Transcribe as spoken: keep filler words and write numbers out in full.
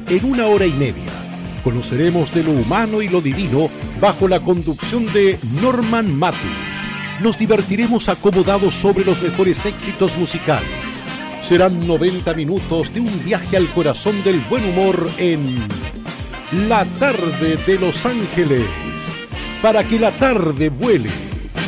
En una hora y media conoceremos de lo humano y lo divino bajo la conducción de Norman Matus. Nos divertiremos acomodados sobre los mejores éxitos musicales. Serán noventa minutos de un viaje al corazón del buen humor en La Tarde de Los Ángeles. Para que la tarde vuele.